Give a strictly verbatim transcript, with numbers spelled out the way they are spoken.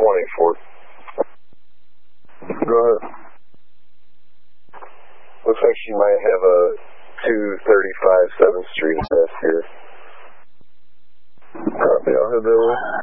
one eight four. Go ahead. Looks like she might have a two thirty-five seventh Street address here. Copy, I'll head that way.